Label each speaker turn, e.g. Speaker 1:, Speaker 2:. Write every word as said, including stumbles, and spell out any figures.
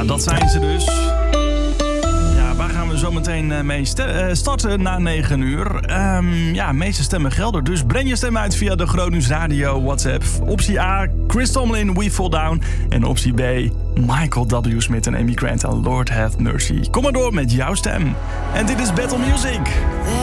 Speaker 1: Ja, dat zijn ze dus. Ja, waar gaan we zo meteen mee starten na negen uur? Um, ja, meeste stemmen gelden. Dus breng je stem uit via de Gronings Radio WhatsApp. Optie A, Chris Tomlin, We Fall Down. En optie B, Michael W. Smith en Amy Grant en Lord Have Mercy. Kom maar door met jouw stem. En dit is Battle Music.